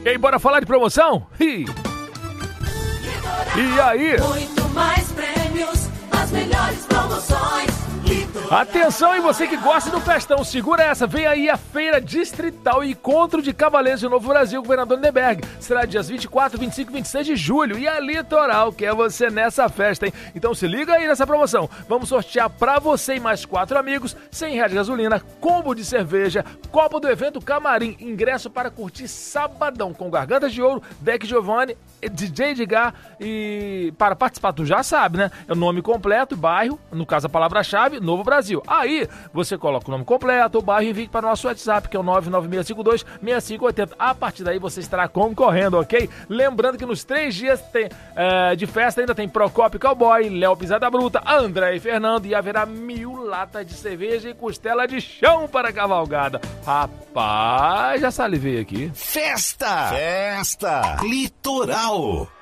E aí, bora falar de promoção? E aí? Muito mais prêmios, as melhores promoções. Atenção, e você que gosta do festão, segura essa, vem aí a Feira Distrital Encontro de Cavaleiros de Novo Brasil, Governador Lindenberg. Será dias 24, 25 e 26 de julho, e a Litoral quer você nessa festa, hein? Então se liga aí nessa promoção. Vamos sortear pra você e mais 4 amigos, R$100 de gasolina, combo de cerveja, copa do evento Camarim, ingresso para curtir sabadão com Gargantas de Ouro, Deck Giovanni, DJ Edgar, e para participar, tu já sabe, né? É o nome completo, bairro, no caso a palavra-chave, Novo Brasil. Aí você coloca o nome completo, o bairro, e envie para o nosso WhatsApp, que é o 99652-6580. A partir daí você estará concorrendo, ok? Lembrando que nos 3 dias de festa ainda tem Procópio Cowboy, Léo Pisada Bruta, André e Fernando, e haverá 1000 latas de cerveja e costela de chão para a cavalgada. Rapaz, já salivei aqui. Festa Litoral.